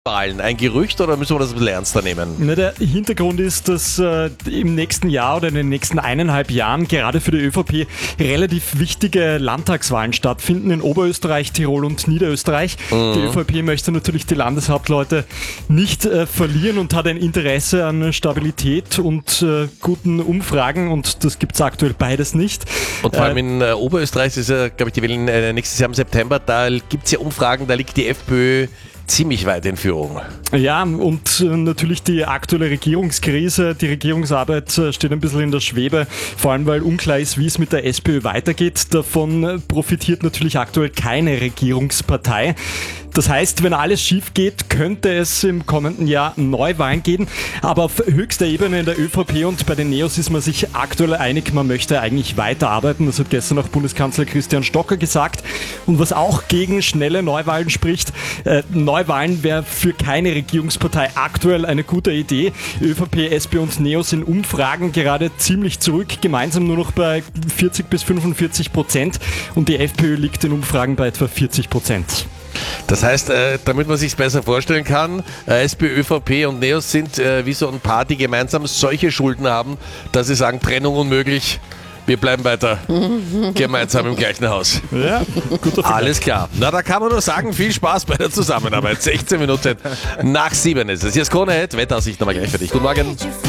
Wahlen ein Gerücht oder müssen wir das ein bisschen ernster nehmen? Na, der Hintergrund ist, dass im nächsten Jahr oder in den nächsten 1,5 Jahren gerade für die ÖVP relativ wichtige Landtagswahlen stattfinden in Oberösterreich, Tirol und Niederösterreich. Die ÖVP möchte natürlich die Landeshauptleute nicht verlieren und hat ein Interesse an Stabilität und guten Umfragen, und das gibt es aktuell beides nicht. Und vor allem in Oberösterreich ist ja, glaube ich, die wählen nächstes Jahr im September, da gibt es ja Umfragen, da liegt die FPÖ ziemlich weit in Führung. Ja, und natürlich die aktuelle Regierungskrise, die Regierungsarbeit steht ein bisschen in der Schwebe, vor allem weil unklar ist, wie es mit der SPÖ weitergeht. Davon profitiert natürlich aktuell keine Regierungspartei. Das heißt, wenn alles schief geht, könnte es im kommenden Jahr Neuwahlen geben. Aber auf höchster Ebene in der ÖVP und bei den Neos ist man sich aktuell einig, man möchte eigentlich weiterarbeiten. Das hat gestern auch Bundeskanzler Christian Stocker gesagt. Und was auch gegen schnelle Neuwahlen spricht, Neuwahlen wäre für keine Regierungspartei aktuell eine gute Idee. ÖVP, SP und Neos in Umfragen gerade ziemlich zurück, gemeinsam nur noch bei 40-45%, und die FPÖ liegt in Umfragen bei etwa 40%. Das heißt, damit man sich es besser vorstellen kann, SPÖ, ÖVP und Neos sind wie so ein Paar, die gemeinsam solche Schulden haben, dass sie sagen, Trennung unmöglich, wir bleiben weiter gemeinsam im gleichen Haus. Ja, guter Vergleich. Alles klar. Na, da kann man nur sagen, viel Spaß bei der Zusammenarbeit. 16 Minuten nach 7 ist es. Hier ist Krone Hit, Wetteraussicht nochmal gleich für dich. Guten Morgen.